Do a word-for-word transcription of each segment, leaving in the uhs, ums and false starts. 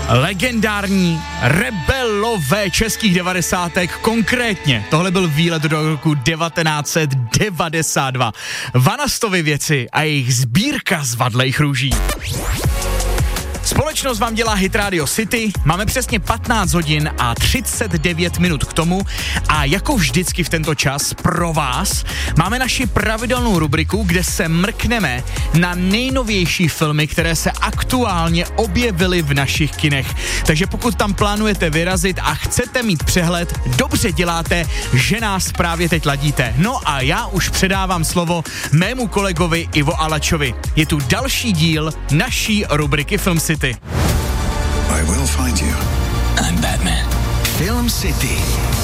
Legendární rebelové českých devadesátek, konkrétně tohle byl výlet do roku devatenáct set devadesát dva. Vanastovy věci a jejich sbírka z vadlejch růží. Společnost vám dělá Hit Radio City, máme přesně patnáct hodin a třicet devět minut k tomu a jako vždycky v tento čas pro vás máme naši pravidelnou rubriku, kde se mrkneme na nejnovější filmy, které se aktuálně objevily v našich kinech. Takže pokud tam plánujete vyrazit a chcete mít přehled, dobře děláte, že nás právě teď ladíte. No a já už předávám slovo mému kolegovi Ivo Alačovi. Je tu další díl naší rubriky Film City. I will find you. I'm Batman. Film City.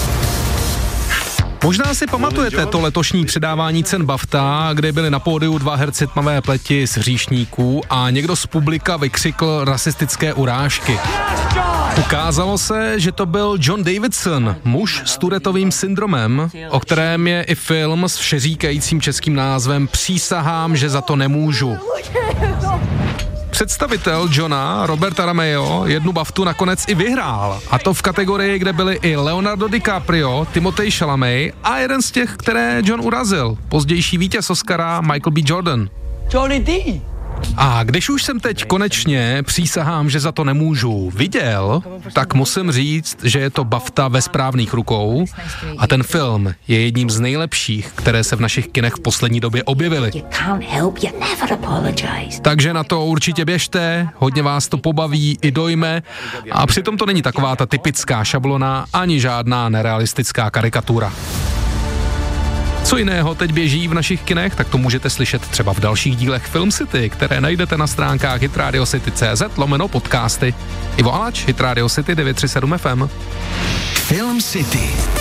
Možná si pamatujete to letošní předávání cen BAFTA, kde byli na pódiu dva herci tmavé pleti z Hříšníků a někdo z publika vykřikl rasistické urážky. Ukázalo se, že to byl John Davidson, muž s Tourettovým syndromem, o kterém je i film s všeříkajícím českým názvem Přísahám, že za to nemůžu. Představitel Johna, Robert Aramayo, jednu BAFTu nakonec i vyhrál. A to v kategorii, kde byli i Leonardo DiCaprio, Timothée Chalamet a jeden z těch, které John urazil. Pozdější vítěz Oscara Michael B. Jordan. Johnny D. A když už jsem teď konečně, přísahám, že za to nemůžu, viděl, tak musím říct, že je to BAFTA ve správných rukou a ten film je jedním z nejlepších, které se v našich kinech v poslední době objevily. Takže na to určitě běžte, hodně vás to pobaví i dojme a přitom to není taková ta typická šablona ani žádná nerealistická karikatura. Co jiného teď běží v našich kinech, tak to můžete slyšet třeba v dalších dílech Film City, které najdete na stránkách hitradiocity tečka cé zet lomeno podcasty. Ivo Alač, Hit Radio City devět tři sedm F M. Film City.